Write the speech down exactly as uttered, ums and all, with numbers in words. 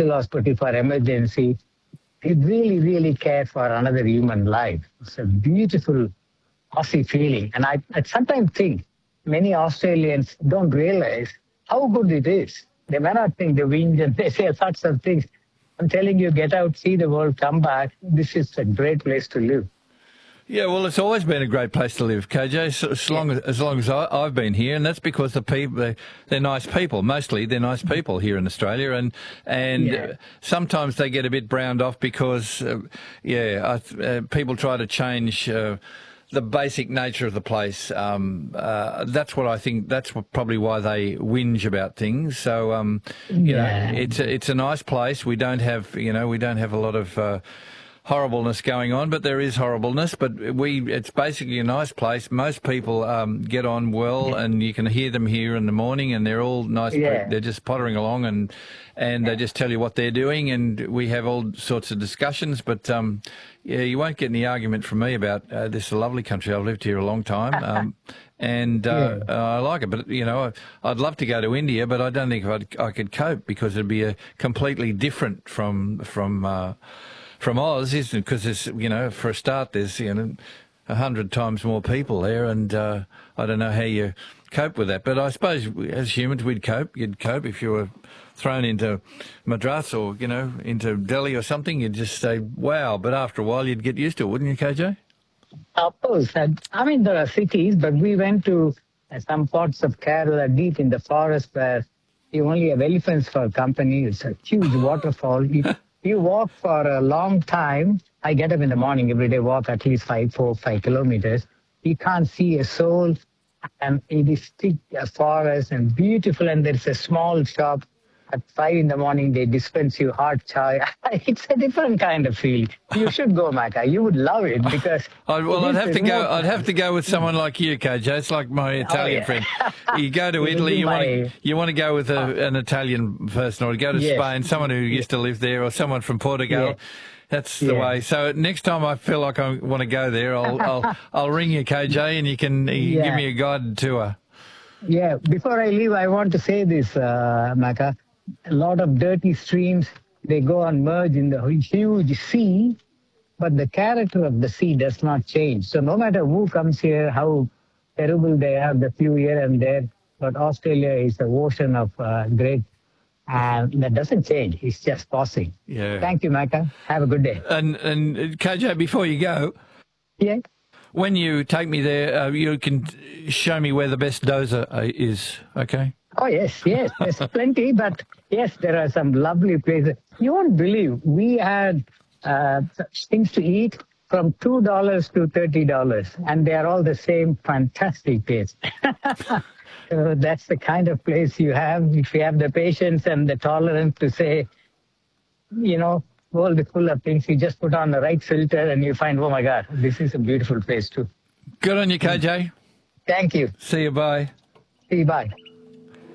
hospital hospital for emergency. They really, really care for another human life. It's a beautiful Aussie feeling. And I, I sometimes think many Australians don't realize how good it is. They may not think they whinge and they say lots of things. I'm telling you, get out, see the world, come back. This is a great place to live. Yeah, well, it's always been a great place to live, K J, so, as long as, as long as I, I've been here, and that's because the people they, they're nice people. Mostly, they're nice people here in Australia, and and yeah. uh, sometimes they get a bit browned off because, uh, yeah, uh, people try to change uh, the basic nature of the place. Um, uh, that's what I think. That's what, probably why they whinge about things. So, um, you yeah. know, it's a, it's a nice place. We don't have, you know, we don't have a lot of Uh, horribleness going on, but there is horribleness. But we, it's basically a nice place. Most people um, get on well, yeah. and you can hear them here in the morning, and they're all nice. Yeah. They're just pottering along, and and yeah. they just tell you what they're doing, and we have all sorts of discussions. But um, yeah, you won't get any argument from me about uh, this is a lovely country. I've lived here a long time. Um, And uh, yeah. uh, I like it, but you know, I'd love to go to India, but I don't think I'd, I could cope because it'd be a completely different from from. Uh, From Oz, isn't it? Because there's, you know, for a start, there's, you know, a hundred times more people there, and uh, I don't know how you cope with that. But I suppose as humans, we'd cope. You'd cope if you were thrown into Madras or, you know, into Delhi or something. You'd just say, wow. But after a while, you'd get used to it, wouldn't you, K J? Of course. I mean, there are cities, but we went to some parts of Kerala deep in the forest where you only have elephants for company. It's a huge waterfall. You, You walk for a long time. I get up in the morning every day, walk at least five, four, five kilometers. You can't see a soul. And it is thick forest and beautiful. And there's a small shop. At five in the morning, they dispense you hot chai. It's a different kind of feel. You should go, Maka. You would love it because. I'd, well, I'd have to go. I'd have to go with someone like you, K J. It's like my Italian oh, yeah. friend. You go to Italy. You my... want to. You want to go with a, an Italian person, or go to yes. Spain, someone who used to live there, or someone from Portugal. Yeah. That's the yeah. way. So next time I feel like I want to go there, I'll I'll, I'll ring you, K J, and you can you yeah. give me a guided tour. Yeah. Before I leave, I want to say this, uh, Maka. A lot of dirty streams, they go and merge in the huge sea, but the character of the sea does not change. So no matter who comes here, how terrible they are, the few here and there, but Australia is the ocean of uh, great, and that doesn't change. It's just passing. Yeah. Thank you, Maka. Have a good day. And, and K J, before you go, yeah. when you take me there, uh, you can show me where the best dozer is, okay? Oh, yes, yes, there's plenty, but yes, there are some lovely places. You won't believe, we had uh, things to eat from two dollars to thirty dollars, and they are all the same fantastic taste. So that's the kind of place you have, if you have the patience and the tolerance to say, you know, world is full of things, you just put on the right filter and you find, oh my God, this is a beautiful place too. Good on you, K J. Thank you. See you, bye. See you, bye.